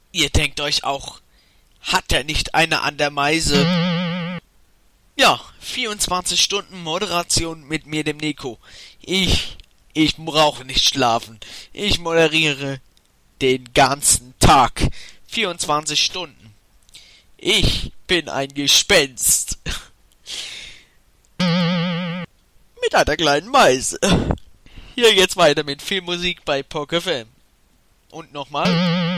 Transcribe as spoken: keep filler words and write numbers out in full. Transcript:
Ihr denkt euch auch, hat er nicht eine an der Meise? Ja, vierundzwanzig Stunden Moderation mit mir, dem Nico. Ich, ich brauche nicht schlafen. Ich moderiere den ganzen Tag. vierundzwanzig Stunden. Ich bin ein Gespenst. Mit einer kleinen Meise. Hier geht's weiter mit Filmmusik bei P O C F M. Und nochmal.